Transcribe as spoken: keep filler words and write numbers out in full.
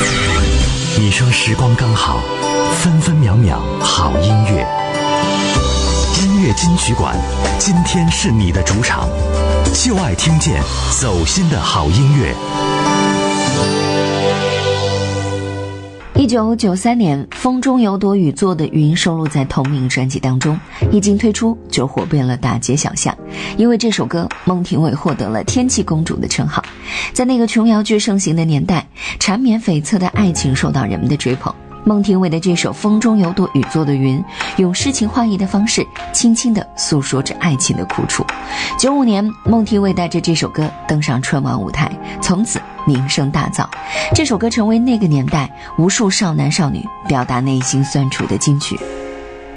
你说时光刚好，分分秒秒好音乐。音乐金曲馆，今天是你的主场，就爱听见走心的好音乐。 一九九三年，风中有朵雨做的云收录在同名专辑当中，一经推出就火遍了大街小巷。因为这首歌，孟庭苇获得了天气公主的称号。在那个琼瑶剧盛行的年代，缠绵悱恻的爱情受到人们的追捧。孟庭苇的这首《风中有朵雨做的云》，用诗情画意的方式，轻轻地诉说着爱情的苦楚。九五年，孟庭苇带着这首歌登上春晚舞台，从此名声大噪。这首歌成为那个年代无数少男少女表达内心酸楚的金曲。